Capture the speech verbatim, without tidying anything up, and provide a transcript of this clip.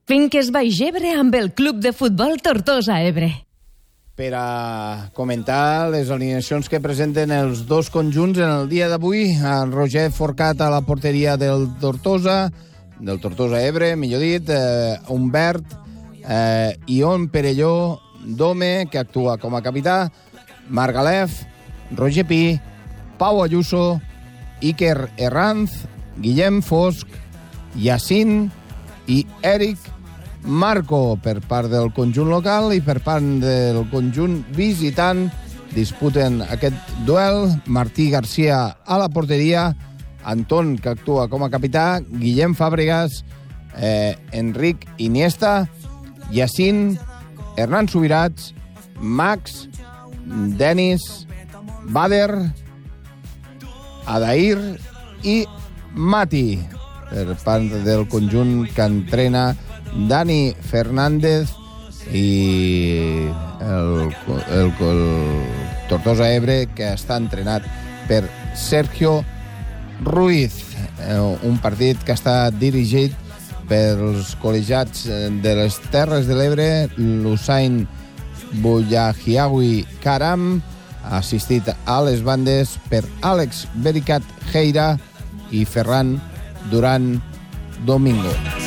Finques Baix Ebre amb el Club de Futbol Tortosa Ebre. Per a comentar les alineacions que presenten els dos conjunts en el dia d'avui, en Roger Forcat a la porteria del Tortosa, del Tortosa Ebre, millor dit, eh, Humbert, eh, Ion Perelló, Dome, que actua com a capità, Margalef, Roger Pi, Pau Ayuso, Iker Herranz, Guillem Fosc, Yacine i Eric Marco per part del conjunt local, i per part del conjunt visitant disputen aquest duel Martí Garcia a la porteria, Anton, que actua com a capità, Guillem Fàbregas, eh, Enric Iniesta, Yacine, Hernán Subirats, Max, Denis, Bader, Adair i Mati. Per part del conjunt que entrena Dani Fernández i el, el, el Tortosa Ebre, que està entrenat per Sergio Ruiz. Un partit que està dirigit pels col·legiats de les Terres de l'Ebre, l'Usain Buyahiawi Karam, assistit a les bandes per Àlex Bericat Heira i Ferran Duran Domingo.